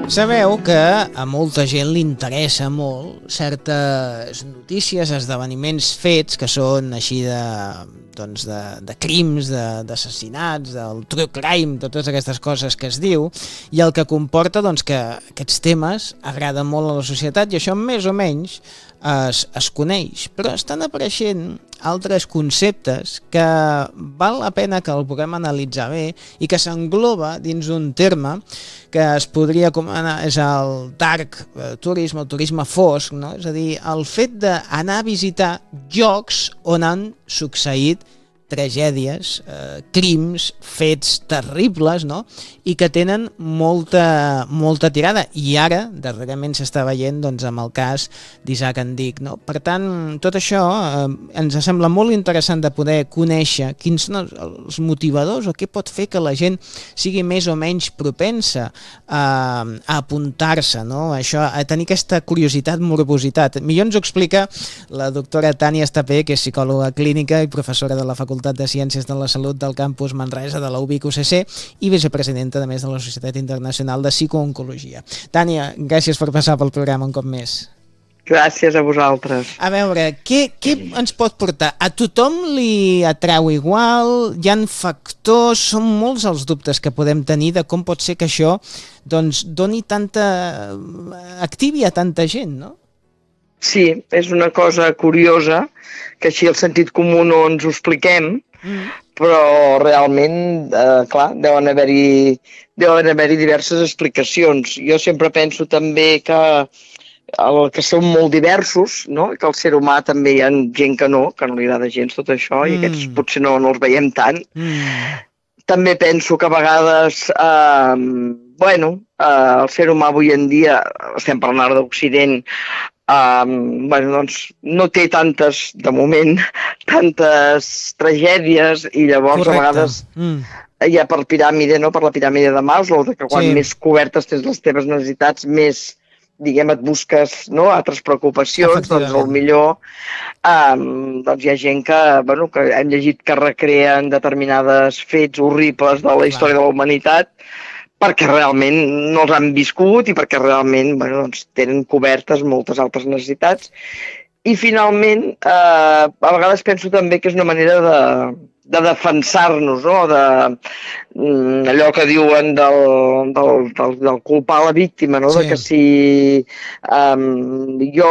Sabeu que a molta gent li interessa molt certes notícies, esdeveniments fets que són així de crims, d'assassinats, del true crime, totes aquestes coses que es diu, i el que comporta que aquests temes agraden molt a la societat i això més o menys es coneix, però estan apareixent altres conceptes que val la pena que el puguem analitzar bé i que s'engloba dins un terme que es podria anomenar és el dark tourism, el turisme fosc, no? És a dir, el fet d'anar a visitar llocs on han succeït tragèdies, crims, fets terribles, no? I que tenen molta tirada. I ara, darrerament s'està veient amb el cas d'Isaac Andic, no? Per tant, tot això ens sembla molt interessant de poder conèixer quins són els motivadors o què pot fer que la gent sigui més o menys propensa a apuntar-se, no? Això, a tenir aquesta curiositat, morbositat. Millor ens ho explica la doctora Tània Estapé, que és psicòloga clínica i professora de la Facultat de Ciències de la Salut del campus Manresa de la UVic UCC i vicepresidenta, a més, de la Societat Internacional de Psicooncologia. Tània, gràcies per passar pel programa un cop més. Gràcies a vosaltres. A veure, què ens pot portar? A tothom li atreu igual? Hi ha factors? Són molts els dubtes que podem tenir de com pot ser que això doni activi a tanta gent, no? Sí, és una cosa curiosa, que així el sentit comú no ens ho expliquem, però realment, clar, deuen haver-hi diverses explicacions. Jo sempre penso també que som molt diversos, no? Que al ser humà també hi ha gent que no li agrada gens tot això, i aquests potser no els veiem tant. També penso que a vegades, el ser humà avui en dia, estem parlant d'Occident, no té de moment, tantes tragèdies i llavors correcte. A vegades hi ha per piràmide, no? Per la piràmide de Maslow, que quan més cobertes tens les teves necessitats, més, diguem, et busques altres preocupacions, doncs millor hi ha gent que hem llegit que recreen determinades fets horribles de la història de la humanitat perquè realment no els han viscut i perquè realment tenen cobertes moltes altres necessitats. I finalment, a vegades penso també que és una manera de defensar-nos, no? Allò que diuen del culpar la víctima, no? De que si jo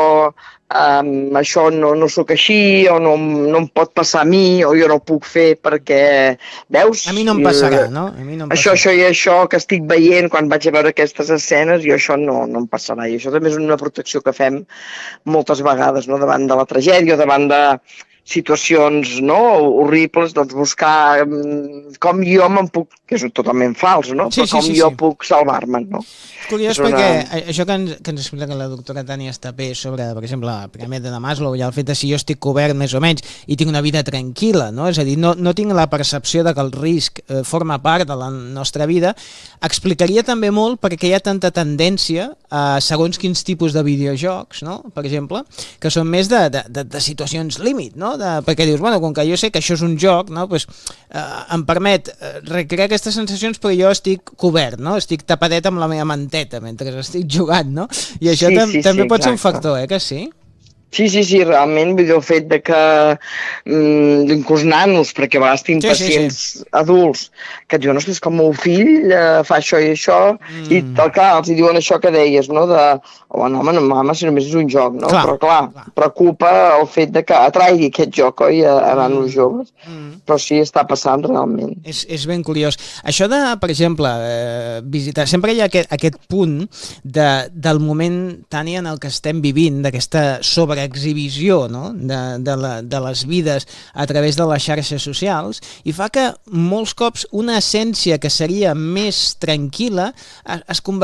això no sóc així o no em pot passar a mi o jo no ho puc fer perquè, veus? A mi no em passarà, no? Això i això que estic veient quan vaig a veure aquestes escenes i això no em passarà. I això també és una protecció que fem moltes vegades, no? Davant de la tragèdia o davant de situacions horribles, buscar com jo me'n puc, que és totalment fals, no? Però com jo puc salvar-me'n, no? És curiós perquè això que ens explica la doctora Tània Estapé sobre, per exemple, la piràmide de Maslow i el fet de si jo estic cobert més o menys i tinc una vida tranquil·la, no? És a dir, no tinc la percepció de que el risc forma part de la nostra vida, explicaria també molt perquè hi ha tanta tendència a segons quins tipus de videojocs, no? Per exemple, que són més de situacions límit, no? Perquè dius, com que jo sé que això és un joc, no? Pues, em permet recrear aquestes sensacions però jo estic cobert, no? Estic tapadet amb la meva manteta mentre estic jugant, no? I això també pot ser un factor, que sí? Sí, realment, el fet de que inclús nanos, perquè a vegades tinc pacients adults que et diuen, ostres, com el meu fill fa això i això, i clar, els diuen això que deies, no? Mama, si només és un joc, no? Però clar, preocupa el fet de que atraigui aquest joc, oi, a nanos joves. Però sí, està passant realment. És ben curiós. Això de, per exemple, visitar, sempre hi ha aquest punt del moment, Tània, en el que estem vivint, d'aquesta sobreexhibició, no? de les vides a través de les xarxes socials, i fa que molts cops una essència que seria més tranquil·la es converteix